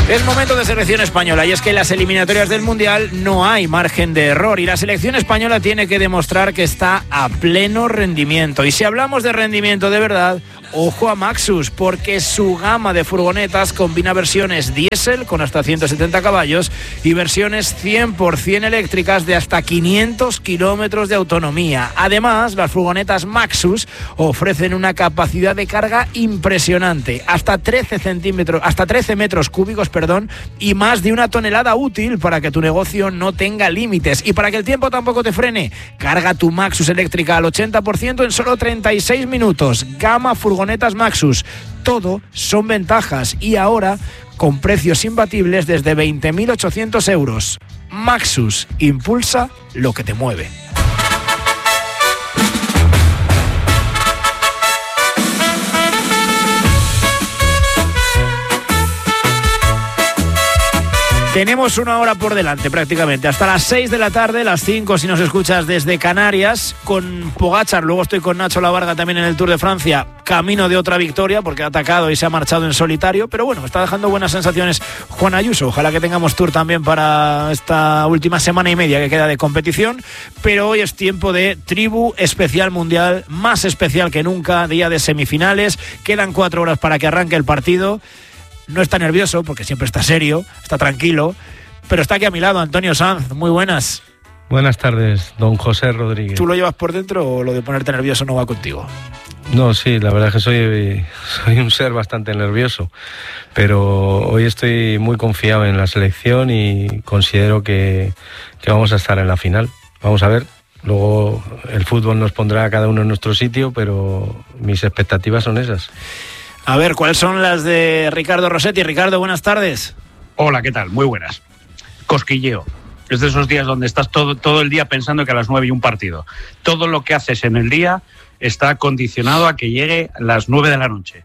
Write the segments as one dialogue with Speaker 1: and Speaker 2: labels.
Speaker 1: Es momento de selección española y es que en las eliminatorias del Mundial no hay margen de error y la selección española tiene que demostrar que está a pleno rendimiento. Y si hablamos de rendimiento de verdad, ojo a Maxus, porque su gama de furgonetas combina versiones diésel con hasta 170 caballos y versiones 100% eléctricas de hasta 500 kilómetros de autonomía. Además, las furgonetas Maxus ofrecen una capacidad de carga impresionante, hasta 13 metros cúbicos, y más de 1 tonelada útil para que tu negocio no tenga límites y para que el tiempo tampoco te frene. Carga tu Maxus eléctrica al 80% en solo 36 minutos. Gama furgonetas Maxus. Todo son ventajas y ahora con precios imbatibles desde 20.800 euros. Maxus, impulsa lo que te mueve. Tenemos 1 hora por delante prácticamente, hasta las 6 de la tarde, las 5 si nos escuchas desde Canarias, con Pogačar. Luego estoy con Nacho Lavarga también en el Tour de Francia, camino de otra victoria porque ha atacado y se ha marchado en solitario, pero bueno, está dejando buenas sensaciones Juan Ayuso. Ojalá que tengamos Tour también para esta última semana y media que queda de competición, pero hoy es tiempo de Tribu Especial Mundial, más especial que nunca, día de semifinales, quedan 4 horas para que arranque el partido. No está nervioso porque siempre está serio, está tranquilo, pero está aquí a mi lado Antonio Sanz. Muy buenas.
Speaker 2: Buenas tardes, don José Rodríguez.
Speaker 1: ¿Tú lo llevas por dentro o lo de ponerte nervioso no va contigo?
Speaker 2: No, sí, la verdad es que soy un ser bastante nervioso, pero hoy estoy muy confiado en la selección y considero que vamos a estar en la final. Vamos a ver, luego el fútbol nos pondrá a cada uno en nuestro sitio, pero mis expectativas son esas.
Speaker 1: A ver, ¿cuáles son las de Ricardo Rossetti? Ricardo, buenas tardes.
Speaker 3: Hola, ¿qué tal? Muy buenas. Cosquilleo. Es de esos días donde estás todo el día pensando que a las 9 hay un partido. Todo lo que haces en el día está condicionado a que llegue a las 9 de la noche.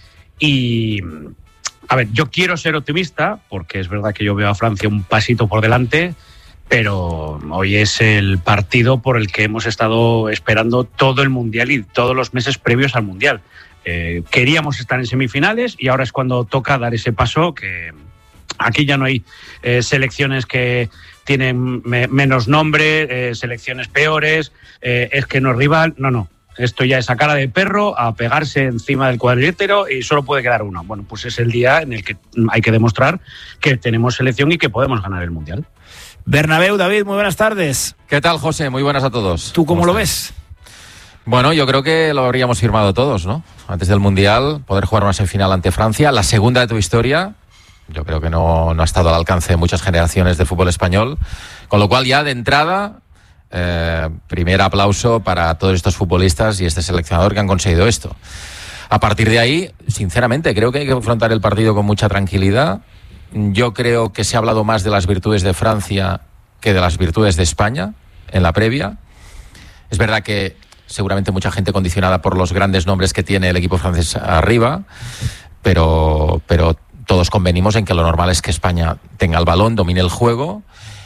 Speaker 3: Y, a ver, yo quiero ser optimista, porque es verdad que yo veo a Francia un pasito por delante, pero hoy es el partido por el que hemos estado esperando todo el Mundial y todos los meses previos al Mundial. Queríamos estar en semifinales y ahora es cuando toca dar ese paso, que aquí ya no hay selecciones que tienen menos nombre, selecciones peores, es que no es rival, no. Esto ya es a cara de perro, a pegarse encima del cuadrilátero y solo puede quedar uno. Bueno, pues es el día en el que hay que demostrar que tenemos selección y que podemos ganar el Mundial.
Speaker 1: Bernabéu, David, muy buenas tardes.
Speaker 4: ¿Qué tal, José? Muy buenas a todos.
Speaker 1: ¿Tú cómo lo ves?
Speaker 4: Bueno, yo creo que lo habríamos firmado todos, ¿no? Antes del Mundial, poder jugar una semifinal ante Francia, la segunda de tu historia. Yo creo que no ha estado al alcance de muchas generaciones de fútbol español. Con lo cual, ya de entrada, primer aplauso para todos estos futbolistas y este seleccionador que han conseguido esto. A partir de ahí, sinceramente, creo que hay que afrontar el partido con mucha tranquilidad. Yo creo que se ha hablado más de las virtudes de Francia que de las virtudes de España en la previa. Es verdad que seguramente mucha gente condicionada por los grandes nombres que tiene el equipo francés arriba, pero todos convenimos en que lo normal es que España tenga el balón, domine el juego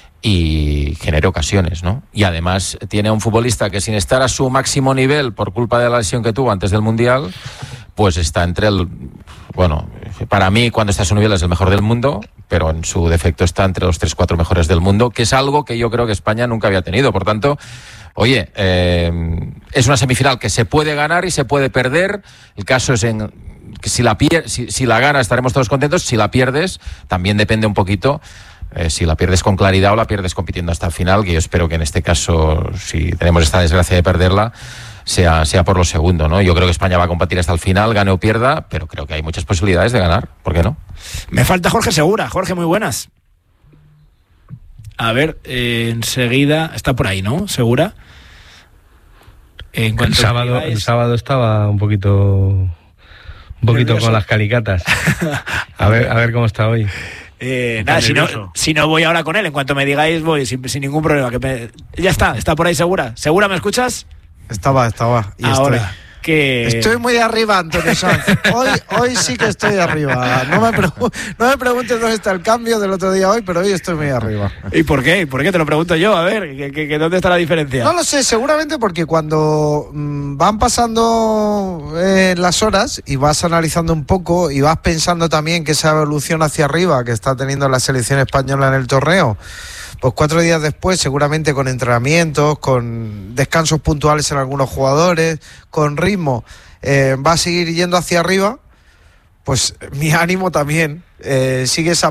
Speaker 4: y genere ocasiones, ¿no? Y además tiene a un futbolista que sin estar a su máximo nivel por culpa de la lesión que tuvo antes del Mundial, pues está entre bueno, para mí cuando está a su nivel es el mejor del mundo, pero en su defecto está entre los 3-4 mejores del mundo, que es algo que yo creo que España nunca había tenido. Por tanto, oye, es una semifinal que se puede ganar y se puede perder. El caso es que si la gana estaremos todos contentos. Si la pierdes, también depende un poquito si la pierdes con claridad o la pierdes compitiendo hasta el final, que yo espero que en este caso, si tenemos esta desgracia de perderla, sea por lo segundo, ¿no? Yo creo que España va a competir hasta el final, gane o pierda, pero creo que hay muchas posibilidades de ganar. ¿Por qué no?
Speaker 1: Me falta Jorge Segura. Jorge, muy buenas. A ver, enseguida está por ahí, ¿no? ¿Segura?
Speaker 2: El sábado estaba un poquito con las calicatas. A ver cómo está hoy.
Speaker 1: Nada, si no voy ahora con él, en cuanto me digáis voy sin ningún problema. Ya está por ahí Segura. ¿Segura, me escuchas?
Speaker 5: Estaba. Y
Speaker 1: ahora.
Speaker 5: estoy.
Speaker 1: que...
Speaker 5: Estoy muy arriba, Antonio Sanz. Hoy sí que estoy arriba. No me preguntes dónde está el cambio del otro día hoy, pero hoy estoy muy arriba.
Speaker 1: ¿Y por qué? ¿Por qué? Te lo pregunto yo, a ver, ¿dónde está la diferencia?
Speaker 5: No lo sé, seguramente porque cuando van pasando las horas y vas analizando un poco y vas pensando también que esa evolución hacia arriba que está teniendo la selección española en el torneo, pues 4 días después, seguramente con entrenamientos, con descansos puntuales en algunos jugadores, con ritmo, va a seguir yendo hacia arriba, pues mi ánimo también sigue esa